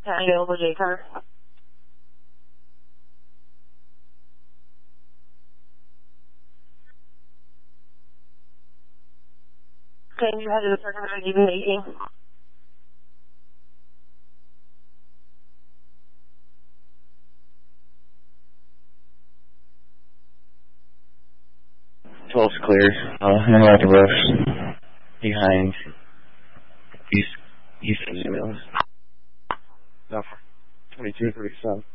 Available J car. Can you head to the circuit road even 18? Twelve's clear. Interlock the roofs behind east of Zimmerman. 2237.